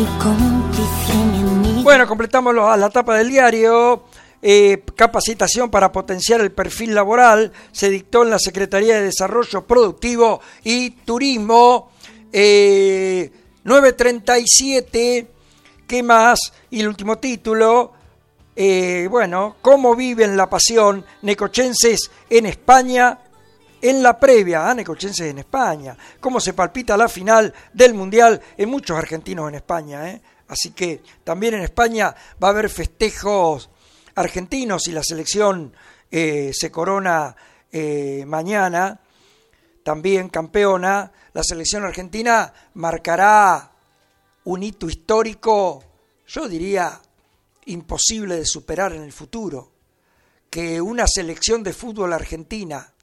Bueno, completamos la tapa del diario. Capacitación para potenciar el perfil laboral se dictó en la Secretaría de Desarrollo Productivo y Turismo. 9:37. ¿Qué más? Y el último título. Bueno, ¿cómo viven la pasión necochenses en España? En la previa, necochenses en España. ¿Cómo se palpita la final del Mundial? En muchos argentinos en España, Así que también en España va a haber festejos argentinos y la selección se corona mañana, también campeona. La selección argentina marcará un hito histórico, yo diría, imposible de superar en el futuro, que una selección de fútbol argentina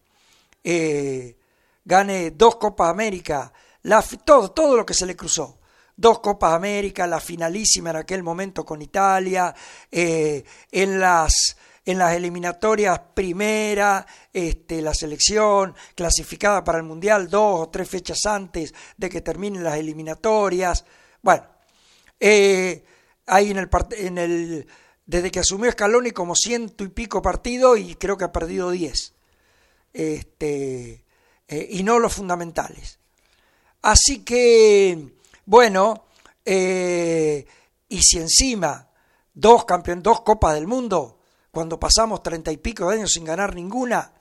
gane 2 Copas América, todo lo que se le cruzó. 2 Copas América, la finalísima en aquel momento con Italia, en las eliminatorias primera, la selección clasificada para el Mundial 2 o 3 fechas antes de que terminen las eliminatorias. Bueno, ahí desde que asumió Scaloni como 100 y pico partidos y creo que ha perdido 10. Y no los fundamentales. Así que, bueno, y si encima 2 Copas del Mundo, cuando pasamos 30 y pico de años sin ganar ninguna,